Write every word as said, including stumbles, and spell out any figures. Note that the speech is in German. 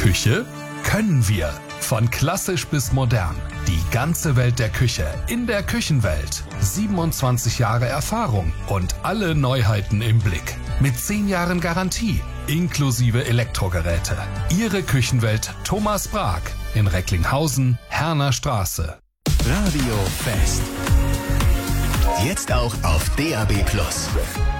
Küche? Können wir. Von klassisch bis modern. Die ganze Welt der Küche in der Küchenwelt. siebenundzwanzig Jahre Erfahrung und alle Neuheiten im Blick. Mit zehn Jahren Garantie, inklusive Elektrogeräte. Ihre Küchenwelt Thomas Brag in Recklinghausen, Herner Straße. Radio Fest. Jetzt auch auf D A B Plus.